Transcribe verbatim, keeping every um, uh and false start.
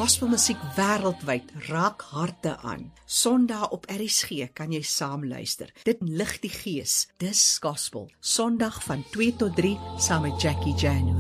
Gospelmusiek wêreldwyd raak harte aan. Sondag op R S G kan jy saam luister. Dit lig die gees. Dis gospel. Sondag van twee tot drie saam met Jackie January.